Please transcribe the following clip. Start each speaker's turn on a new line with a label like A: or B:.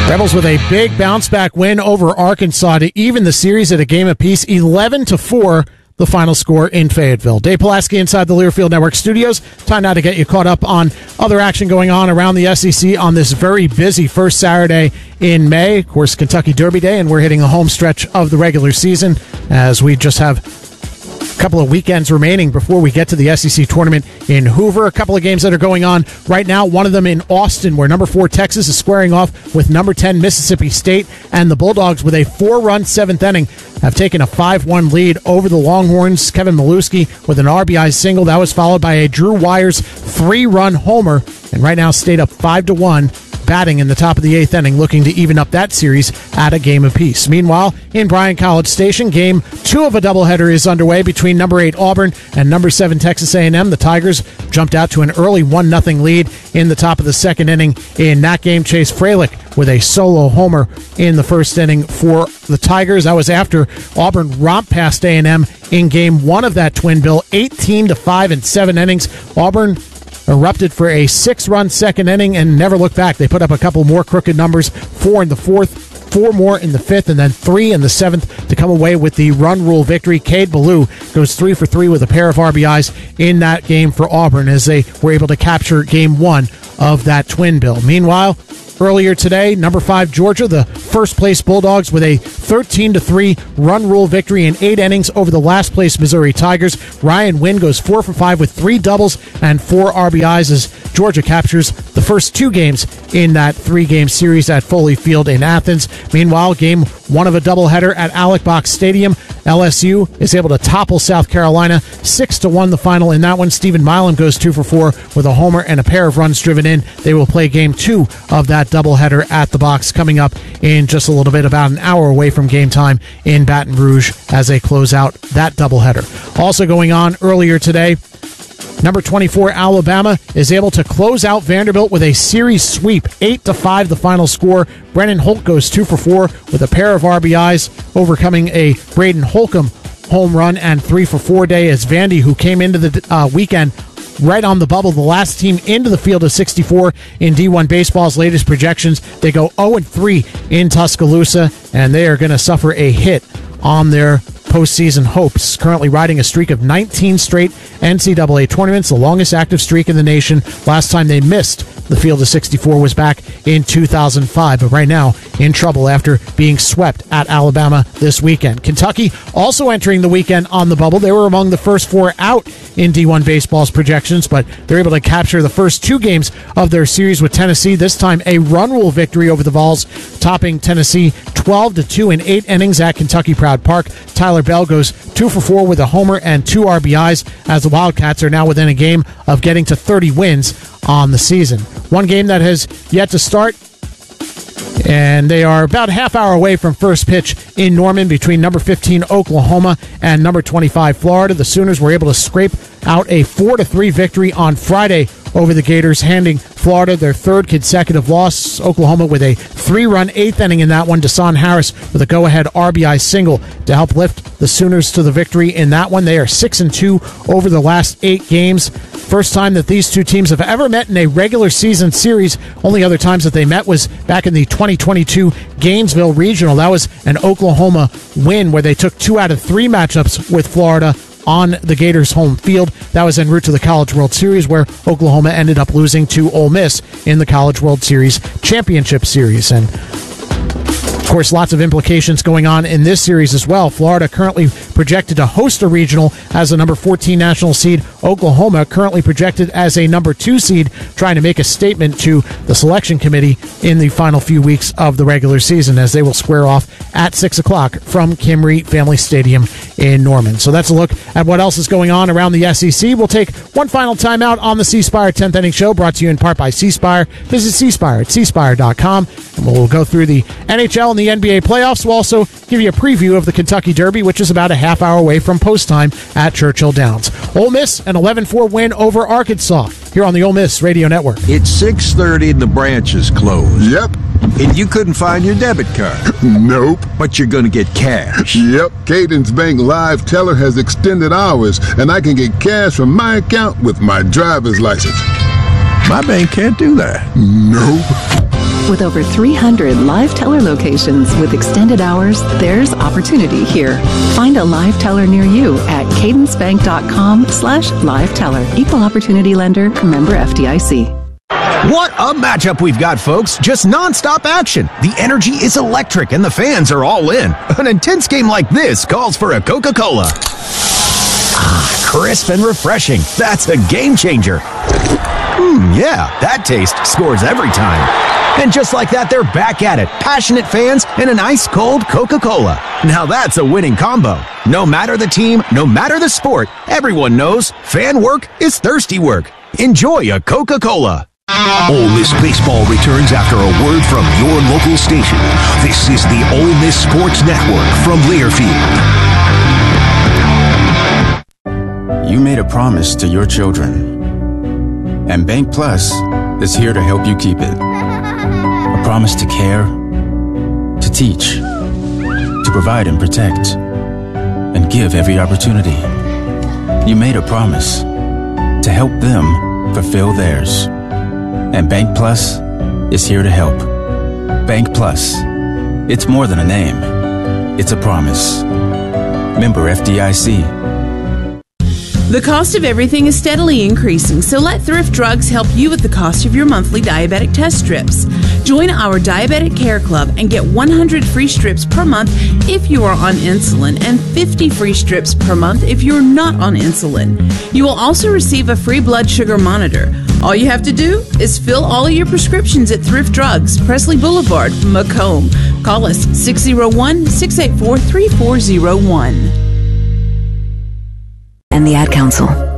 A: Rebels with a big bounce-back win over Arkansas to even the series at a game apiece, 11-4, the final score in Fayetteville. Dave Pulaski inside the Learfield Network studios. Time now to get you caught up on other action going on around the SEC on this very busy first Saturday in May. Of course, Kentucky Derby Day, and we're hitting the home stretch of the regular season as we just have couple of weekends remaining before we get to the SEC tournament in Hoover. A couple of games that are going on right now, one of them in Austin, where number 4 Texas is squaring off with number 10 Mississippi State, and the Bulldogs with a 4-run seventh inning have taken a 5-1 lead over the Longhorns. Kevin Milewski with an RBI single. That was followed by a Drew Wires 3-run homer, and right now State up 5-1. Batting in the top of the 8th inning, looking to even up that series at a game apiece. Meanwhile, in Bryan College Station, game 2 of a doubleheader is underway between number 8 Auburn and number 7 Texas A&M. The Tigers jumped out to an early 1-0 lead in the top of the 2nd inning. In that game, Chase Fralick with a solo homer in the 1st inning for the Tigers. That was after Auburn romped past A&M in game 1 of that twin bill, 18-5 in 7 innings. Auburn erupted for a 6-run 2nd inning and never looked back. They put up a couple more crooked numbers, 4 in the 4th, 4 more in the 5th, and then 3 in the 7th to come away with the run rule victory. Cade Ballou goes 3 for 3 with a pair of RBIs in that game for Auburn as they were able to capture game 1 of that twin bill. Meanwhile, earlier today, number 5 Georgia, the first-place Bulldogs, with a 13-3 run rule victory in 8 innings over the last-place Missouri Tigers. Ryan Wynn goes 4 for 5 with 3 doubles and 4 RBIs as Georgia captures the first 2 games in that 3-game series at Foley Field in Athens. Meanwhile, game 1 of a doubleheader at Alec Box Stadium. LSU is able to topple South Carolina 6-1 the final in that one. Stephen Milam goes 2 for 4 with a homer and a pair of runs driven in. They will play game 2 of that doubleheader at the box coming up in just a little bit, about an hour away from game time in Baton Rouge as they close out that doubleheader. Also going on earlier today, number 24 Alabama is able to close out Vanderbilt with a series sweep, 8-5 the final score. Brennan Holt goes 2 for 4 with a pair of RBIs, overcoming a Braden Holcomb home run and 3 for 4 day as Vandy, who came into the weekend right on the bubble, the last team into the field of 64 in D1 Baseball's latest projections. They go 0-3 in Tuscaloosa, and they are going to suffer a hit on their postseason hopes. Currently riding a streak of 19 straight NCAA tournaments, the longest active streak in the nation. Last time they missed the field of 64 was back in 2005, but right now in trouble after being swept at Alabama this weekend. Kentucky also entering the weekend on the bubble. They were among the first 4 out in D1 Baseball's projections, but they're able to capture the first 2 games of their series with Tennessee. This time a run rule victory over the Vols, topping Tennessee 12-2 in 8 innings at Kentucky Proud Park. Tyler Bell goes 2 for 4 with a homer and 2 RBIs as the Wildcats are now within a game of getting to 30 wins on the season. One game that has yet to start, and they are about a half hour away from first pitch in Norman between number 15 Oklahoma and number 25 Florida. The Sooners were able to scrape out a 4-3 victory on Friday over the Gators, handing Florida their 3rd consecutive loss. Oklahoma with a 3-run 8th inning in that one. Deshaun Harris with a go-ahead RBI single to help lift the Sooners to the victory in that one. They are 6-2 over the last 8 games. First time that these two teams have ever met in a regular season series. Only other times that they met was back in the 2022 Gainesville Regional. That was an Oklahoma win where they took 2 out of 3 matchups with Florida on the Gators' home field. That was en route to the College World Series, where Oklahoma ended up losing to Ole Miss in the College World Series Championship Series. And of course, lots of implications going on in this series as well. Florida currently projected to host a regional as a number 14 national seed. Oklahoma currently projected as a number 2 seed, trying to make a statement to the selection committee in the final few weeks of the regular season, as they will square off at 6 o'clock from Kimry Family Stadium in Norman. So that's a look at what else is going on around the SEC. We'll take one final timeout on the C Spire 10th Inning Show, brought to you in part by C Spire. Visit C Spire at cspire.com, and we'll go through the NHL and the NBA playoffs. We'll also give you a preview of the Kentucky Derby, which is about a half hour away from post time at Churchill Downs. Ole Miss, an 11-4 win over Arkansas here on the Ole Miss Radio Network.
B: It's 6:30 and the branch is closed.
C: Yep.
B: And you couldn't find your debit card.
C: Nope.
B: But you're going to get cash.
C: Yep. Cadence Bank Live Teller has extended hours, and I can get cash from my account with my driver's license.
B: My bank can't do that.
C: Nope.
D: With over 300 Live Teller locations with extended hours, there's opportunity here. Find a Live Teller near you at cadencebank.com/Live Teller. Equal Opportunity Lender, member FDIC.
E: What a matchup we've got, folks. Just nonstop action. The energy is electric and the fans are all in. An intense game like this calls for a Coca-Cola. Crisp and refreshing. That's a game changer. Yeah, that taste scores every time. And just like that, they're back at it. Passionate fans and an ice-cold Coca-Cola. Now that's a winning combo. No matter the team, no matter the sport, everyone knows fan work is thirsty work. Enjoy a Coca-Cola.
F: Ole Miss baseball returns after a word from your local station. This is the Ole Miss Sports Network from Learfield.
G: You made a promise to your children, and Bank Plus is here to help you keep it. A promise to care, to teach, to provide and protect, and give every opportunity. You made a promise to help them fulfill theirs. And Bank Plus is here to help. Bank Plus. It's more than a name. It's a promise. Member FDIC.
H: The cost of everything is steadily increasing, so let Thrift Drugs help you with the cost of your monthly diabetic test strips. Join our Diabetic Care Club and get 100 free strips per month if you are on insulin and 50 free strips per month if you're not on insulin. You will also receive a free blood sugar monitor. All you have to do is fill all of your prescriptions at Thrift Drugs, Presley Boulevard, Macomb. Call us 601-684-3401.
D: And the Ad Council.